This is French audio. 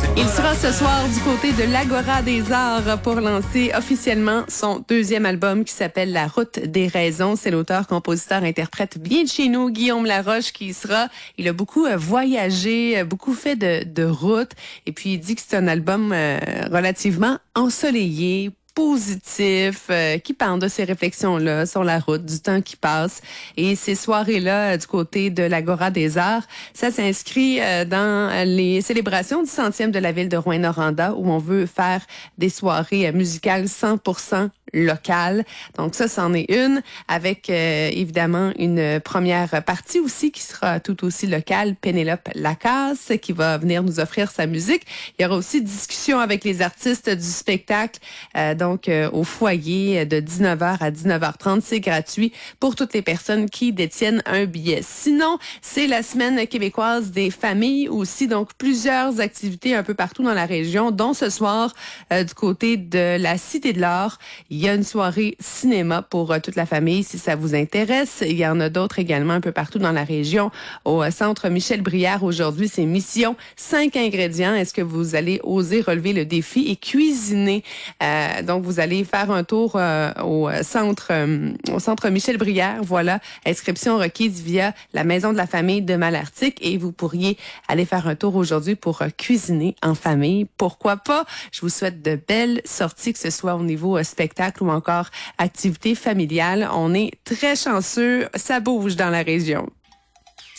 Il sera ce soir du côté de l'Agora des Arts pour lancer officiellement son deuxième album qui s'appelle La Route des Raisons. C'est l'auteur, compositeur, interprète bien de chez nous, Guillaume Laroche, qui y sera. Il a beaucoup voyagé, beaucoup fait de route. Et puis, il dit que c'est un album relativement ensoleillé, positif, qui parle de ces réflexions-là sur la route, du temps qui passe. Et ces soirées-là, du côté de l'Agora des Arts, ça s'inscrit dans les célébrations du 100e de la ville de Rouyn-Noranda, où on veut faire des soirées musicales 100% locales. Donc ça, c'en est une, avec évidemment une première partie aussi qui sera tout aussi locale, Pénélope Lacasse, qui va venir nous offrir sa musique. Il y aura aussi discussion avec les artistes du spectacle, donc au foyer de 19h à 19h30. C'est gratuit pour toutes les personnes qui détiennent un billet. Sinon, c'est la semaine québécoise des familles aussi, donc plusieurs activités un peu partout dans la région, dont ce soir du côté de la Cité de l'Or. Il y a une soirée cinéma pour toute la famille si ça vous intéresse. Il y en a d'autres également un peu partout dans la région. Au centre Michel Brière, aujourd'hui, c'est Mission 5 ingrédients. Est-ce que vous allez oser relever le défi et cuisiner? Donc, vous allez faire un tour au centre Michel Brière. Voilà, inscription requise via la Maison de la famille de Malartic et vous pourriez aller faire un tour aujourd'hui pour cuisiner en famille. Pourquoi pas? Je vous souhaite de belles sorties, que ce soit au niveau spectacle ou encore activité familiale. On est très chanceux. Ça bouge dans la région.